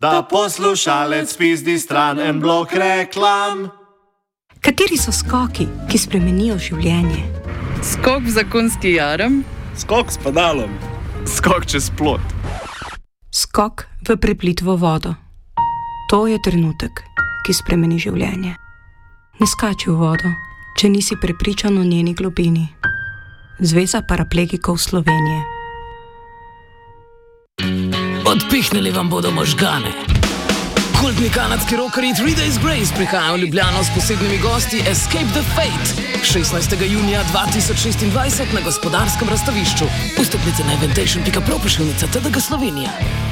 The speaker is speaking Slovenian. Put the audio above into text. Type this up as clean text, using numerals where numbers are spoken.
Da poslušalec pizdi stran en blok reklam. Kateri so skoki, ki spremenijo življenje? Skok v zakonski jarem. Skok s padalom. Skok čez plot. Skok v preplitvo vodo. To je trenutek, ki spremeni življenje. Ne skači v vodo, če nisi prepričan o njeni globini. Zveza paraplegikov Slovenije. Odpihnili vam bodo možgane. Kultni kanadski rockerji 3 Days Grace prihajajo v Ljubljano s posebnimi gosti Escape the Fate 16. junija 2026 na Gospodarskem razstavišču. Vstopnice na eventation.pro pošiljnica TDG Slovenija.